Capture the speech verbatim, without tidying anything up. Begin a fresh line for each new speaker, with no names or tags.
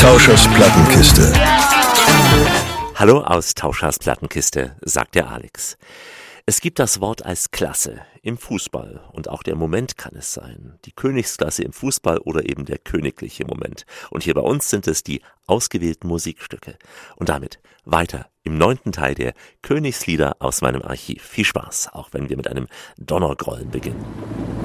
Tauschers Plattenkiste.
Hallo aus Tauschers Plattenkiste, sagt der Alex. Es gibt das Wort als Klasse im Fußball und auch der Moment kann es sein. Die Königsklasse im Fußball oder eben der königliche Moment. Und hier bei uns sind es die ausgewählten Musikstücke. Und damit weiter im neunten Teil der Königslieder aus meinem Archiv. Viel Spaß, auch wenn wir mit einem Donnergrollen beginnen.